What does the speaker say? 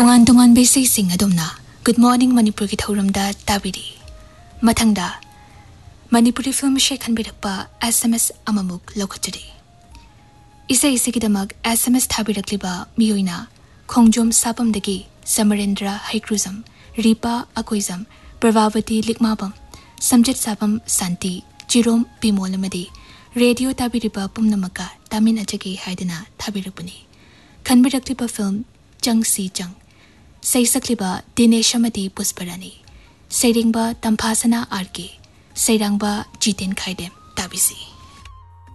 Tongan tongan basic sing adumna. Good morning Manipur ki thauramda tabiri. Mathangda Manipuri film shekhan birakpa SMS amamuk lokachuri. Isa kidamak SMS thabirakliba miyoina Khongjom sapamdagi Samarendra Haikruzam Ripa Akoizam Pravavati Likmabam Samjit Sapam Santi Jirom Bimolamadi Radio tabiriba pumnamaka tamin ajagi haidana thabirakpuni. Khanbirakliba film Chang Si Chang Saisakliba Dineshamati Pusparani Sairingba Tampasana RK Sairangba Jiten Khaidem Tabisi